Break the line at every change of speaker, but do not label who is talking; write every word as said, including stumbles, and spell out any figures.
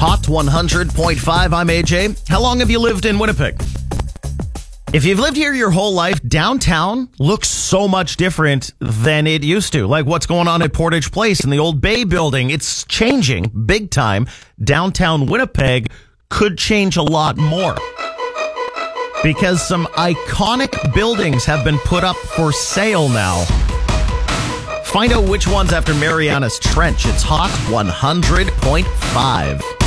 Hot one hundred point five, I'm A J. How long have you lived in Winnipeg? If you've lived here your whole life, downtown looks so much different than it used to. Like what's going on at Portage Place in the old Bay building. It's changing big time. Downtown Winnipeg could change a lot more because some iconic buildings have been put up for sale now. Find out which ones after Mariana's Trench. It's Hot one hundred point five.